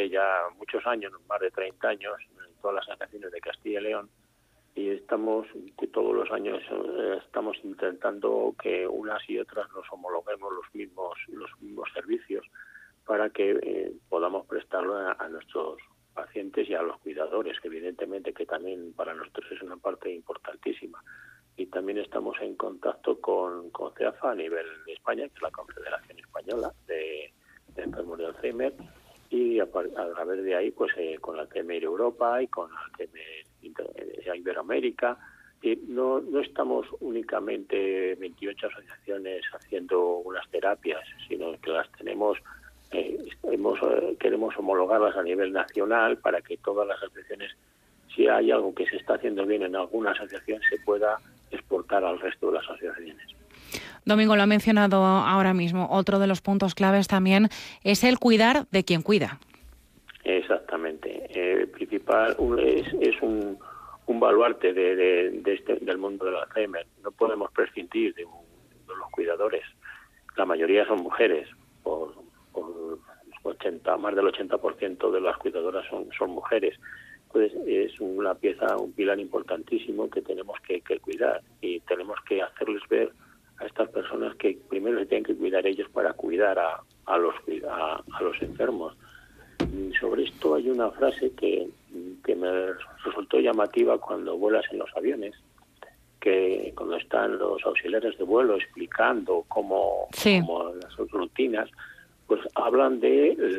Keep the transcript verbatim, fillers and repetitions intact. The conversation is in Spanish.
hace ya muchos años, más de treinta años, en todas las asociaciones de Castilla y León, y estamos, que todos los años eh, estamos intentando que unas y otras nos homologuemos los mismos los mismos servicios para que eh, podamos prestarlo a, a nuestros pacientes y a los cuidadores, que evidentemente que también para nosotros es una parte importantísima. Y también estamos en contacto con, con CEAFA a nivel de España, que es la Confederación Española de, de Enfermos de Alzheimer, y a, a través de ahí pues eh, con la Alzheimer Europa y con la Alzheimer Iberoamérica. Y no, no estamos únicamente veintiocho asociaciones haciendo unas terapias, sino que las tenemos, eh, hemos, eh, queremos homologarlas a nivel nacional para que todas las asociaciones, si hay algo que se está haciendo bien en alguna asociación, se pueda exportar al resto de las asociaciones. Domingo, lo ha mencionado ahora mismo. Otro de los puntos claves también es el cuidar de quien cuida. Exactamente. El principal es, es un, un baluarte de, de, de este, del mundo del Alzheimer. No podemos prescindir de, un, de los cuidadores. La mayoría son mujeres. Por, por ochenta, más del ochenta por ciento de las cuidadoras son, son mujeres. Pues es una pieza, un pilar importantísimo que tenemos que, que cuidar, y tenemos que hacerles ver a estas personas que primero se tienen que cuidar ellos para cuidar a, a los a, a los enfermos. Y sobre esto hay una frase que, que me resultó llamativa cuando vuelas en los aviones, que cuando están los auxiliares de vuelo explicando cómo, sí. cómo las rutinas, pues hablan de